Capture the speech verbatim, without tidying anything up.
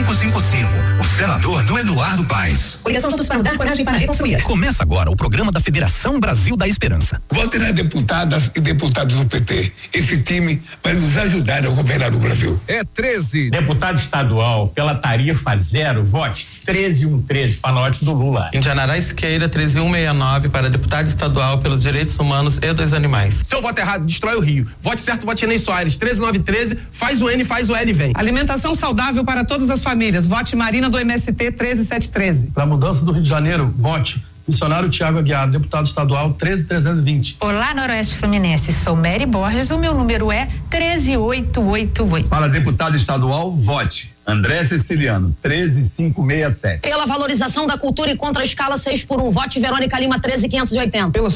cinco cinco cinco. O senador do Eduardo Paes. Ligação juntos para mudar, coragem para reconstruir. Começa agora o programa da Federação Brasil da Esperança. Vote nas deputadas e deputados do P T. Esse time vai nos ajudar a governar o Brasil. É treze. Deputado estadual pela tarifa zero, vote treze um treze para norte do Lula. Indianará Esqueira, treze um sessenta e nove para deputado estadual pelos direitos humanos e dos animais. Se eu voto errado, destrói o Rio. Vote certo, vote Ney Soares, treze nove treze, faz o N, faz o L e vem. Alimentação saudável para todas as famílias. Vote Marina do M S T treze sete treze. Para a mudança do Rio de Janeiro, vote missionário Tiago Aguiar, deputado estadual treze trezentos e vinte. Olá, Noroeste Fluminense, sou Mary Borges, o meu número é treze oito oito oito. Para deputado estadual, vote André Ceciliano, treze cinco sessenta e sete. Pela valorização da cultura e contra a escala seis por um, vote Verônica Lima, treze quinhentos e oitenta. Pela